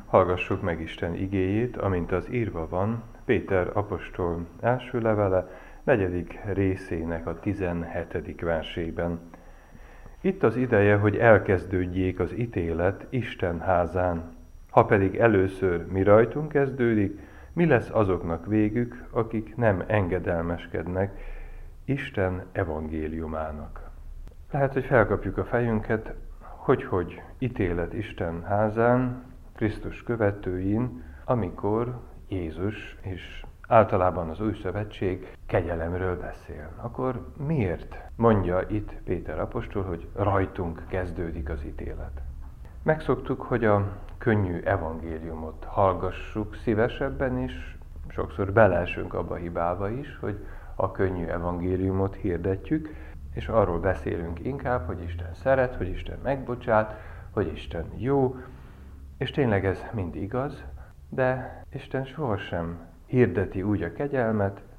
Hallgassuk meg Isten igéjét, amint az írva van Péter apostol első levele, 4. részének a 17. versében. Itt az ideje, hogy elkezdődjék az ítélet Isten házán. Ha pedig először mi rajtunk kezdődik, mi lesz azoknak végük, akik nem engedelmeskednek Isten evangéliumának? Lehet, hogy felkapjuk a fejünket, hogy ítélet Isten házán, Krisztus követőin, amikor Jézus és általában az Új Szövetség kegyelemről beszél. Akkor miért mondja itt Péter apostol, hogy rajtunk kezdődik az ítélet? Megszoktuk, hogy a könnyű evangéliumot hallgassuk szívesebben, és sokszor beleesünk abba a hibába is, hogy a könnyű evangéliumot hirdetjük, és arról beszélünk inkább, hogy Isten szeret, hogy Isten megbocsát, hogy Isten jó, és tényleg ez mind igaz, de Isten sohasem hirdeti úgy a kegyelmet,